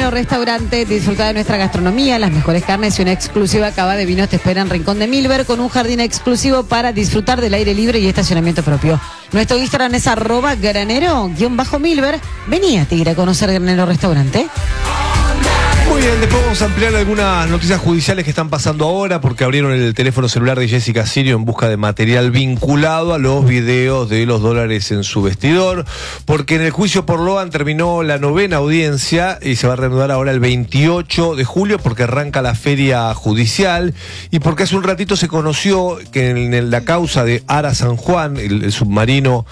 Granero Restaurante. Disfruta de nuestra gastronomía, las mejores carnes y una exclusiva cava de vinos te espera en Rincón de Milver, con un jardín exclusivo para disfrutar del aire libre y estacionamiento propio. Nuestro Instagram es @granero_milver. Vení a Tigre a conocer Granero Restaurante. Muy bien, después vamos a ampliar algunas noticias judiciales que están pasando ahora, porque abrieron el teléfono celular de Jessica Sirio en busca de material vinculado a los videos de los dólares en su vestidor, porque en el juicio por Logan terminó la 9ª audiencia y se va a reanudar ahora el 28 de julio porque arranca la feria judicial y porque hace un ratito se conoció que en la causa de Ara San Juan, el submarino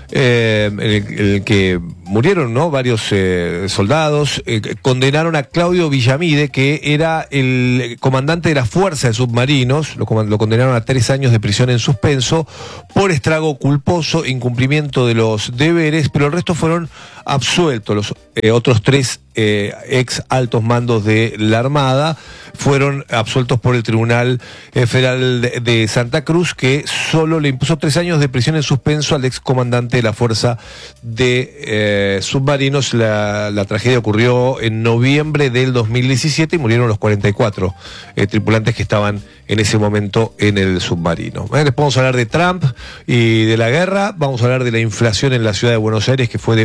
el que murieron, ¿no?, varios soldados, condenaron a Claudio Villamide, que era el comandante de la Fuerza de Submarinos, lo condenaron a 3 años de prisión en suspenso por estrago culposo, incumplimiento de los deberes, pero el resto fueron absueltos. Los otros 3 ex altos mandos de la Armada fueron absueltos por el Tribunal Federal de Santa Cruz, que solo le impuso 3 años de prisión en suspenso al ex comandante de la Fuerza de Submarinos. La tragedia ocurrió en noviembre del 2017 y murieron los 44 tripulantes que estaban en ese momento en el submarino. Después vamos a hablar de Trump y de la guerra, vamos a hablar de la inflación en la ciudad de Buenos Aires, que fue de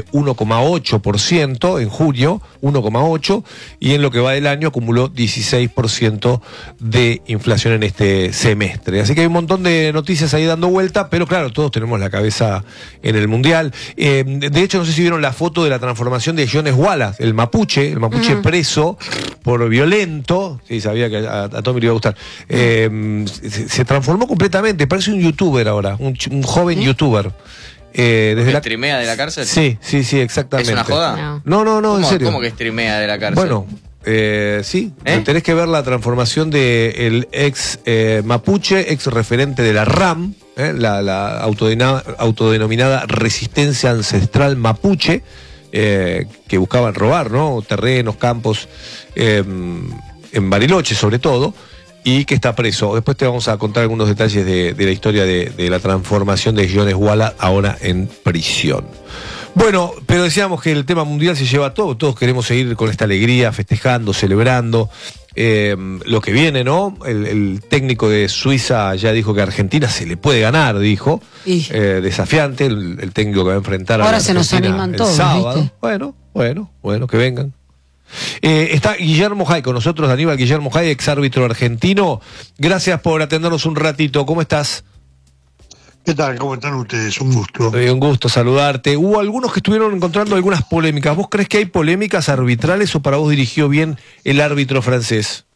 1,8% en junio, 1,8%, y en lo que va del año acumuló 16% de inflación en este semestre. Así que hay un montón de noticias ahí dando vuelta, pero claro, todos tenemos la cabeza en el Mundial. De hecho, no sé si vieron la foto de la transformación de Jones Wallace, el mapuche preso por violento. Sí, sabía que a Tommy le iba a gustar. Se transformó completamente, parece un youtuber ahora, un joven youtuber. Desde la streamea de la cárcel. Sí, exactamente. ¿Es una joda? No, en serio. ¿Cómo que streamea de la cárcel? Bueno, sí, tenés que ver la transformación del ex mapuche, ex referente de la RAM, la autodenominada resistencia ancestral mapuche, que buscaban robar, ¿no?, terrenos, campos, en Bariloche sobre todo, y que está preso. Después te vamos a contar algunos detalles de la historia de la transformación de Jones Wallace ahora en prisión. Bueno, pero decíamos que el tema mundial se lleva todo, todos queremos seguir con esta alegría, festejando, celebrando lo que viene, ¿no? El técnico de Suiza ya dijo que a Argentina se le puede ganar, dijo, desafiante, el técnico que va a enfrentar ahora a se nos animan el todos, sábado. ¿viste? Bueno, que vengan. Está Guillermo Jay con nosotros, Aníbal Guillermo Jay, ex árbitro argentino. Gracias por atendernos un ratito. ¿Cómo estás? ¿Qué tal? ¿Cómo están ustedes? Un gusto. Un gusto saludarte. Hubo algunos que estuvieron encontrando algunas polémicas. ¿Vos crees que hay polémicas arbitrales o para vos dirigió bien el árbitro francés?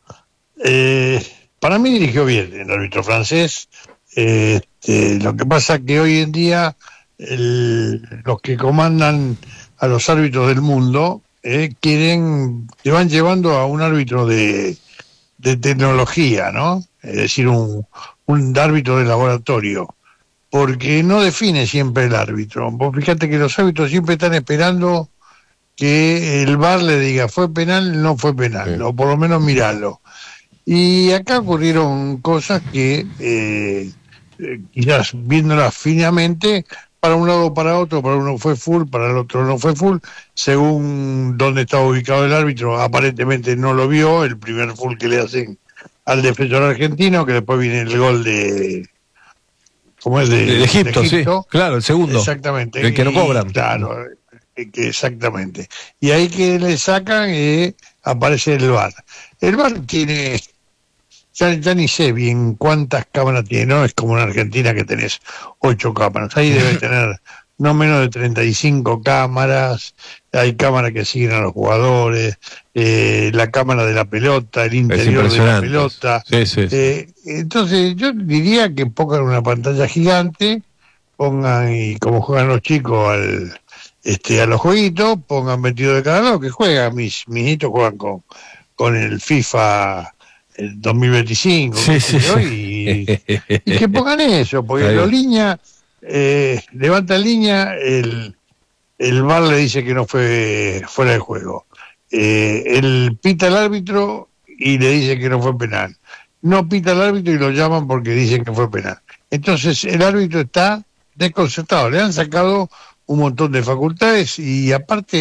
Para mí dirigió bien el árbitro francés. Lo que pasa es que hoy en día los que comandan a los árbitros del mundo te van llevando a un árbitro de tecnología, ¿no? Es decir, un árbitro de laboratorio, porque no define siempre el árbitro. Vos fíjate que los árbitros siempre están esperando que el VAR le diga fue penal, no fue penal, o por lo menos miralo. Y acá ocurrieron cosas que quizás viéndolas finamente, para un lado o para otro, para uno fue full, para el otro no fue full, según dónde estaba ubicado el árbitro, aparentemente no lo vio, el primer full que le hacen al defensor argentino, que después viene el gol de... ¿Cómo es? De Egipto, sí, claro, el segundo. Exactamente. El que no cobran. Claro, exactamente. Y ahí que le sacan, aparece el VAR. El VAR tiene... Ya ni sé bien cuántas cámaras tiene, ¿no? Es como en Argentina que tenés 8 cámaras. Ahí debe tener no menos de 35 cámaras. Hay cámaras que siguen a los jugadores, la cámara de la pelota, el interior de la pelota. Sí. Entonces yo diría que pongan una pantalla gigante, pongan, y como juegan los chicos a los jueguitos, pongan 22 de cada lado, que juegan, mis niños juegan con el FIFA el 2025, y que pongan eso, porque los líneas levanta línea, el VAR le dice que no fue fuera de juego, el pita el árbitro y le dice que no fue penal, no pita el árbitro y lo llaman porque dicen que fue penal. Entonces el árbitro está desconcertado, le han sacado un montón de facultades y aparte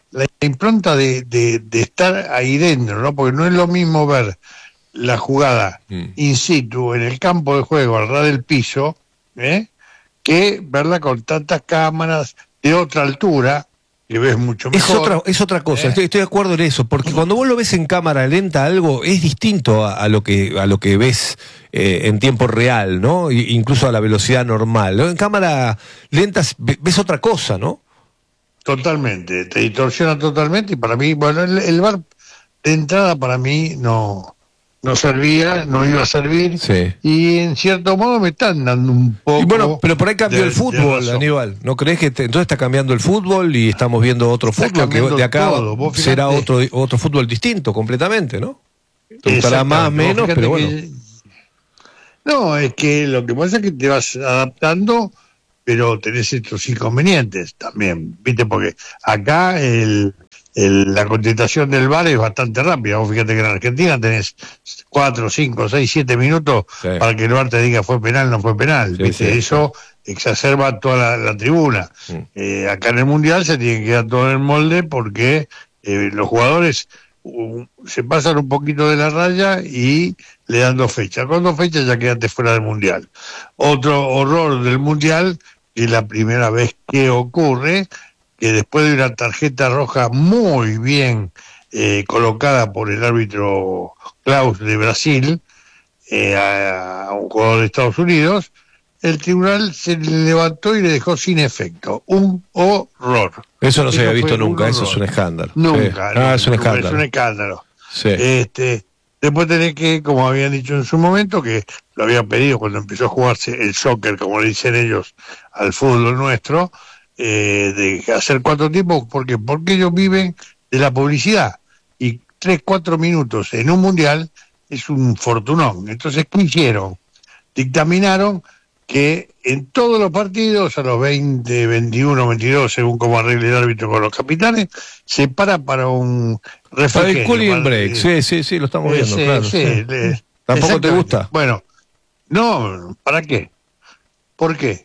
la impronta de estar ahí dentro, ¿no? Porque no es lo mismo ver la jugada in situ en el campo de juego, al ras del piso, que verla con tantas cámaras de otra altura, que ves mucho mejor. Es otra cosa, estoy de acuerdo en eso, porque cuando vos lo ves en cámara lenta algo, es distinto a lo que ves en tiempo real, ¿no? Incluso a la velocidad normal, ¿no? En cámara lenta ves otra cosa, ¿no? Totalmente, te distorsiona totalmente, y para mí, bueno, el VAR de entrada para mí no servía, no iba a servir, sí. Y en cierto modo me están dando un poco... Y bueno, pero por ahí cambió el fútbol, Aníbal. ¿No crees que entonces está cambiando el fútbol y estamos viendo otro fútbol que de acá será otro fútbol distinto completamente, ¿no? Te gustará más, menos, pero bueno. No, es que lo que pasa es que te vas adaptando, pero tenés estos inconvenientes también, ¿viste? Porque acá la contestación del VAR es bastante rápida. Vos fíjate que en Argentina tenés 4, 5, 6, 7 minutos para que el VAR te diga fue penal, no fue penal. Sí, ¿viste? Sí, eso exacerba toda la tribuna. Acá en el Mundial se tiene que quedar todo en el molde porque los jugadores se pasan un poquito de la raya y le dan 2 fechas. Con 2 fechas ya quedaste fuera del Mundial. Otro horror del Mundial, que es la primera vez que ocurre, que después de una tarjeta roja muy bien colocada por el árbitro Klaus de Brasil a un jugador de Estados Unidos, el tribunal se levantó y le dejó sin efecto. Un horror. Eso no se había visto nunca, eso es un escándalo. Nunca. Es un escándalo. Es un escándalo. Sí. Después tenés que, como habían dicho en su momento, que lo habían pedido cuando empezó a jugarse el soccer, como le dicen ellos, al fútbol nuestro, de hacer 4 tiempos, porque ellos viven de la publicidad, y 3, 4 minutos en un mundial es un fortunón. Entonces, ¿qué hicieron? Dictaminaron que en todos los partidos, a los 20, 21, 22, según como arregle el árbitro con los capitanes, se para un refrigerio. Para el cooling break, sí, lo estamos viendo, claro. Sí. ¿Tampoco te gusta? Bueno, no, ¿para qué? ¿Por qué?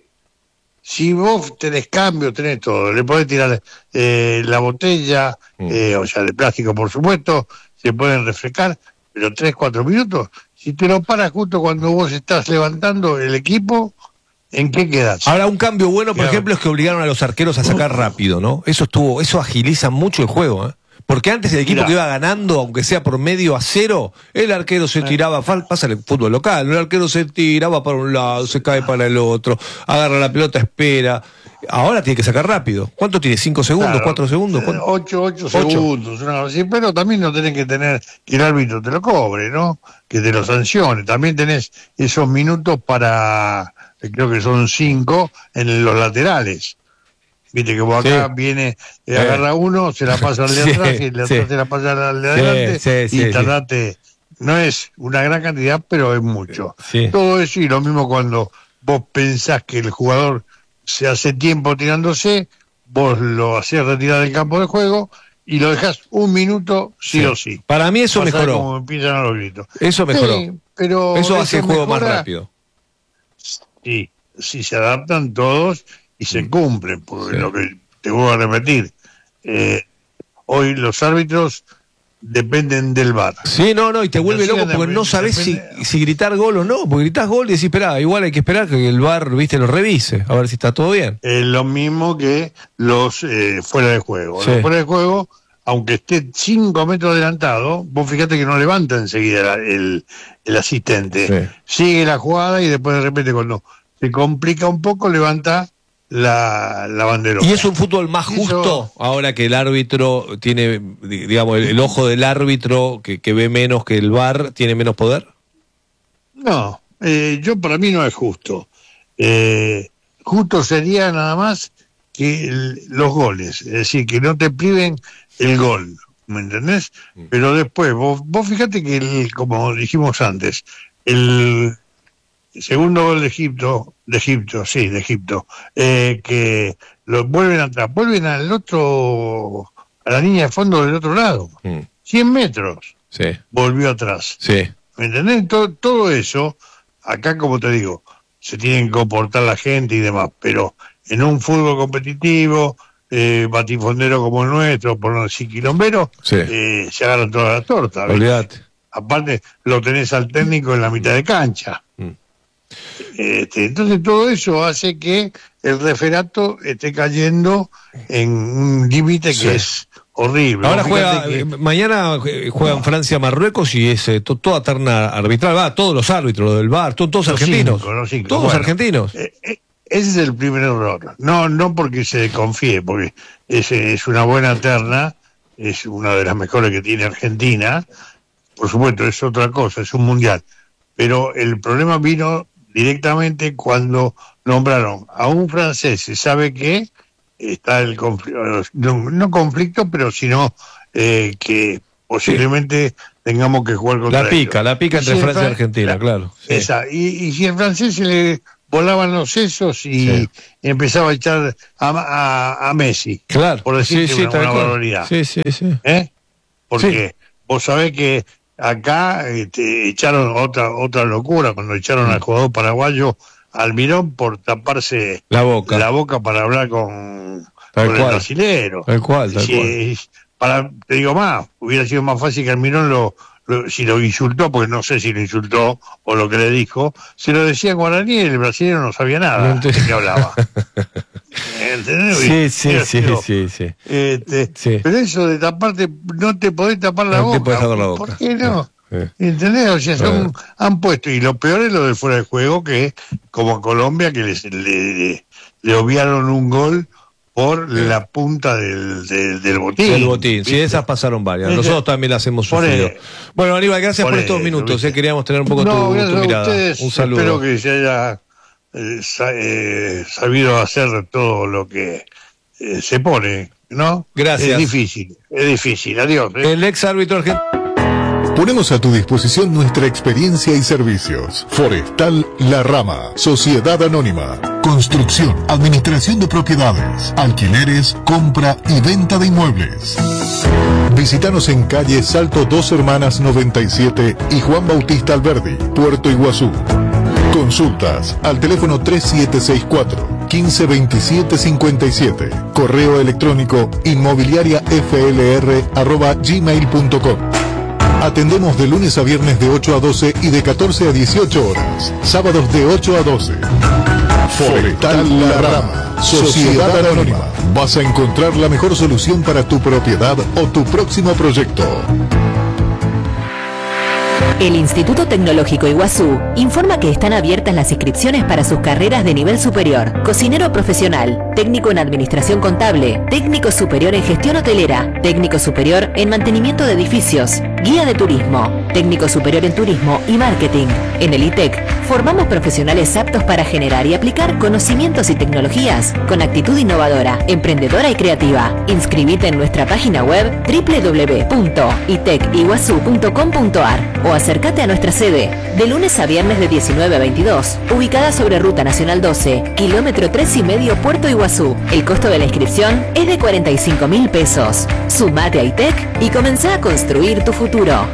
Si vos tenés cambio, tenés todo, le podés tirar la botella, o sea, de plástico, por supuesto, se pueden refrescar, pero 3, 4 minutos, si te lo paras justo cuando vos estás levantando el equipo, ¿en qué quedás? Ahora, un cambio bueno, por ejemplo, es que obligaron a los arqueros a sacar rápido, ¿no? Eso agiliza mucho el juego, ¿eh? Porque antes el equipo que iba ganando, aunque sea por medio a 0, el arquero se tiraba, pasa el fútbol local, el arquero se tiraba para un lado, se cae para el otro, agarra la pelota, espera. Ahora tiene que sacar rápido. ¿Cuánto tiene? ¿5 segundos? Claro, 4 segundos? 8 segundos. Sí, pero también no tenés que tener que el árbitro te lo cobre, ¿no? Que te lo sancione. También tenés esos minutos para, creo que son 5, en los laterales. Viste que vos acá viene, agarra uno, se la pasa al de atrás, y el de atrás se la pasa al de adelante, y tardate. No es una gran cantidad, pero es mucho. Todo eso, y lo mismo cuando vos pensás que el jugador se hace tiempo tirándose, vos lo hacés retirar del campo de juego y lo dejás 1 minuto sí o sí. Para mí eso mejoró. Como empiezan a los gritos. Eso mejoró. Pero eso hace el juego más rápido. Sí, si se adaptan todos y se cumplen, porque lo que te voy a repetir, hoy los árbitros dependen del VAR. Sí, y te vuelve loco porque no sabés si gritar gol o no, porque gritás gol y decís, esperá, igual hay que esperar que el VAR, lo revise, a ver si está todo bien. Lo mismo que los fuera de juego. Los fuera de juego, aunque esté 5 metros adelantado, vos fíjate que no levanta enseguida el asistente. Sigue la jugada y después de repente cuando se complica un poco, levanta la bandera. ¿Y es un fútbol más justo ahora que el árbitro tiene, digamos, el ojo del árbitro que ve menos que el VAR, tiene menos poder? No, para mí no es justo. Justo sería nada más que los goles, es decir, que no te priven el gol, ¿me entendés? Pero después, vos fíjate que, como dijimos antes, el segundo gol de Egipto, que lo vuelven atrás, vuelven al otro, a la línea de fondo del otro lado, 100 metros, volvió atrás. ¿Me entendés? Todo eso, acá como te digo, se tienen que comportar la gente y demás, pero en un fútbol competitivo, batifondero como el nuestro, por no decir quilombero, se agarran toda la torta. Olvídate. Aparte, lo tenés al técnico en la mitad de cancha. Entonces todo eso hace que el referato esté cayendo en un límite que es horrible. Ahora mañana juegan Francia-Marruecos y es toda terna arbitral, todos los árbitros, lo del VAR, todos argentinos. Todos argentinos. Ese es el primer error. No porque se confíe, porque es una buena terna, es una de las mejores que tiene Argentina. Por supuesto, es otra cosa, es un mundial. Pero el problema vino directamente cuando nombraron a un francés. Se sabe que está el conflicto, no conflicto, pero sino que posiblemente tengamos que jugar contra la pica entre Francia y Argentina, claro. Sí. Y si el francés se le volaban los sesos y empezaba a echar a Messi, claro, por decirte una barbaridad. Porque vos sabés que acá echaron otra locura cuando echaron al jugador paraguayo Almirón por taparse la boca para hablar con el brasilero. Tal cual. Te digo más, hubiera sido más fácil que Almirón si lo insultó, porque no sé si lo insultó o lo que le dijo, se lo decía en guaraní y el brasilero no sabía nada de qué hablaba. ¿Entendés? Sí. Pero eso de taparte, no te podés tapar la boca. Te podés tapar la boca. ¿Por qué no? ¿Entendés? O sea, han puesto, y lo peor es lo del fuera de juego, que como a Colombia, que le obviaron un gol por la punta del botín. Del botín, sí, esas pasaron varias. Nosotros también las hemos sufrido. Bueno, Aníbal, gracias por estos minutos. Queríamos tener un poco tu mirada. Un saludo. Espero que se haya sabido hacer todo lo que se pone, ¿no? Gracias. Es difícil. Adiós. El ex árbitro argentino. Ponemos a tu disposición nuestra experiencia y servicios. Forestal La Rama, Sociedad Anónima. Construcción, administración de propiedades, alquileres, compra y venta de inmuebles. Visítanos en calle Salto Dos Hermanas 97 y Juan Bautista Alberdi, Puerto Iguazú. Consultas al teléfono 3764-152757. Correo electrónico inmobiliariaflr@gmail.com. Atendemos de lunes a viernes de 8 a 12 y de 14 a 18 horas. Sábados de 8 a 12. Forestal La Rama, Sociedad Anónima. Vas a encontrar la mejor solución para tu propiedad o tu próximo proyecto. El Instituto Tecnológico Iguazú informa que están abiertas las inscripciones para sus carreras de nivel superior: cocinero profesional, técnico en administración contable, técnico superior en gestión hotelera, técnico superior en mantenimiento de edificios, guía de turismo, técnico superior en turismo y marketing. En el ITEC formamos profesionales aptos para generar y aplicar conocimientos y tecnologías con actitud innovadora, emprendedora y creativa. Inscribite en nuestra página web www.iteciguazú.com.ar o acércate a nuestra sede de lunes a viernes de 19 a 22, ubicada sobre Ruta Nacional 12, kilómetro 3,5, Puerto Iguazú. El costo de la inscripción es de 45.000 pesos. Sumate a ITEC y comenzá a construir tu futuro.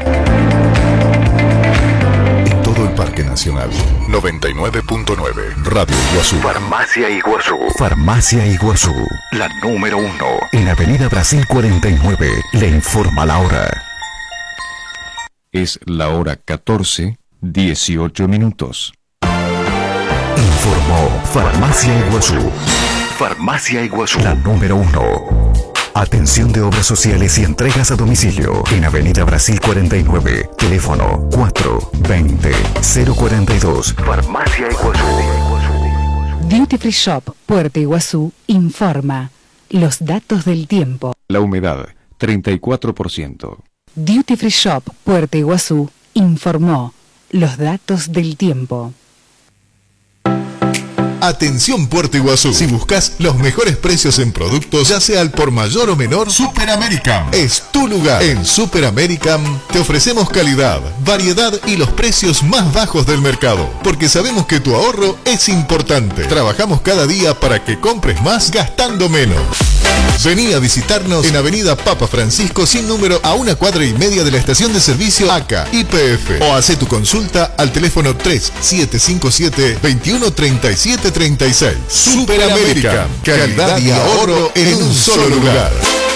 En todo el Parque Nacional, 99.9, Radio Iguazú. Farmacia Iguazú. Farmacia Iguazú, la número 1. En Avenida Brasil 49, le informa la hora. Es la hora 14:18. Informó Farmacia Iguazú. Farmacia Iguazú, la número 1. Atención de obras sociales y entregas a domicilio. En Avenida Brasil 49. Teléfono 420-042. Farmacia Iguazú. Duty Free Shop, Puerto Iguazú, informa los datos del tiempo. La humedad, 34%. Duty Free Shop, Puerto Iguazú, informó los datos del tiempo. Atención Puerto Iguazú, si buscas los mejores precios en productos, ya sea al por mayor o menor, Super American es tu lugar. En Super American te ofrecemos calidad, variedad y los precios más bajos del mercado, porque sabemos que tu ahorro es importante. Trabajamos cada día para que compres más gastando menos. Vení a visitarnos en Avenida Papa Francisco sin número, a 1,5 cuadras de la estación de servicio ACA YPF, o hacé tu consulta al teléfono 3757-2137 736. Super American. Calidad y ahorro en un solo lugar.